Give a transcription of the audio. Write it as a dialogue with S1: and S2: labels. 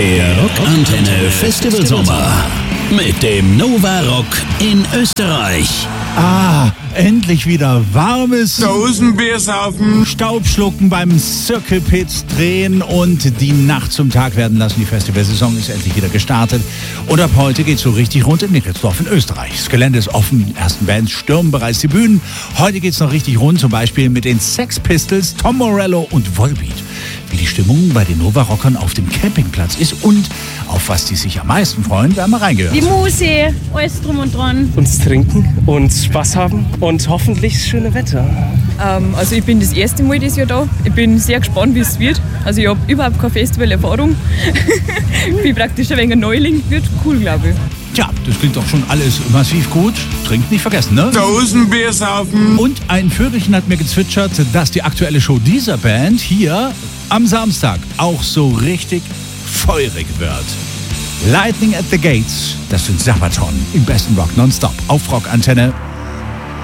S1: Der Rockantenne Festival Sommer mit dem Nova Rock in Österreich.
S2: Endlich wieder warmes
S3: Dosenbier saufen,
S2: Staubschlucken beim Circle Pit drehen und die Nacht zum Tag werden lassen. Die Festivalsaison ist endlich wieder gestartet. Und ab heute geht's so richtig rund in Nickelsdorf in Österreich. Das Gelände ist offen, die ersten Bands stürmen bereits die Bühnen. Heute geht's noch richtig rund, zum Beispiel mit den Sex Pistols, Tom Morello und Volbeat. Wie die Stimmung bei den Nova-Rockern auf dem Campingplatz ist und auf was die sich am meisten freuen, werden wir reingehört.
S4: Die Musik, alles drum und dran.
S5: Uns trinken und Spaß haben und hoffentlich das schöne Wetter.
S6: Also ich bin das erste Mal dieses Jahr da. Ich bin sehr gespannt, wie es wird. Also ich habe überhaupt keine Festivalerfahrung. Ich bin praktisch ein wenig ein Neuling. Wird cool, glaube ich.
S2: Tja, das klingt doch schon alles massiv gut. Trinkt nicht vergessen, ne?
S3: Dosenbier saufen.
S2: Und ein Vögelchen hat mir gezwitschert, dass die aktuelle Show dieser Band hier am Samstag auch so richtig feurig wird. Lightning at the Gates, das sind Sabaton im besten Rock nonstop auf Rockantenne.